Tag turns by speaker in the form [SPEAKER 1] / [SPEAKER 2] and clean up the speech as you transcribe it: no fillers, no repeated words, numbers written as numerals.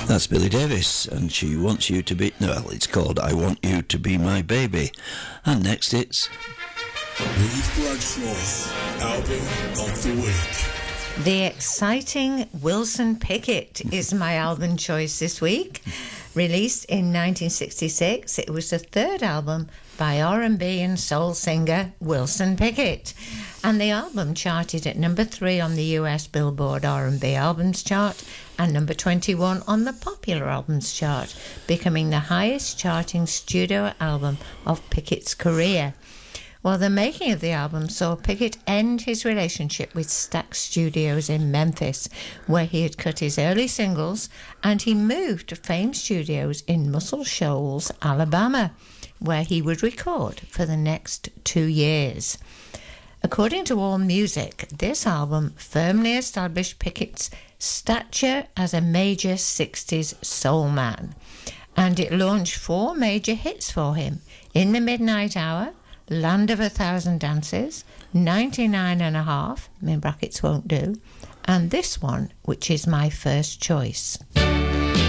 [SPEAKER 1] That's Billy Davis, and she wants you to be... No, it's called I Want You to Be My Baby. And next it's...
[SPEAKER 2] Louise Bradshaw's Album of the Week.
[SPEAKER 3] The exciting Wilson Pickett is my album choice this week. Released in 1966, it was the third album by R&B and soul singer Wilson Pickett. And the album charted at number 3 on the US Billboard R&B Albums chart and number 21 on the Popular Albums chart, becoming the highest charting studio album of Pickett's career. Well, the making of the album saw Pickett end his relationship with Stax Studios in Memphis, where he had cut his early singles, and he moved to Fame Studios in Muscle Shoals, Alabama, where he would record for the next 2 years. According to AllMusic, this album firmly established Pickett's stature as a major 60s soul man, and it launched 4 major hits for him: In the Midnight Hour, Land of a Thousand Dances, 99 and a Half, in brackets won't do, and this one, which is my first choice.